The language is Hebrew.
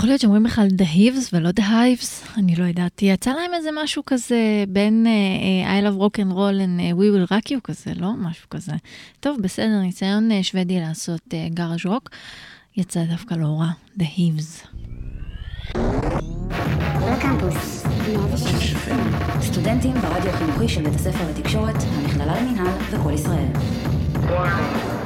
יכול להיות שאומרים לך על The Hives ולא The Hives, אני לא יודעת. יצא להם איזה משהו כזה בין I Love Rock and Roll and We Will Rock You כזה, לא? משהו כזה. טוב, בסדר, ניסיון שוודי לעשות גאראז' רוק. יצא דווקא לא רע, The Hives. בקמפוס, סטודנטים ברדיו החינוכי של בית הספר לתקשורת, המכללה למינהל וכל ישראל.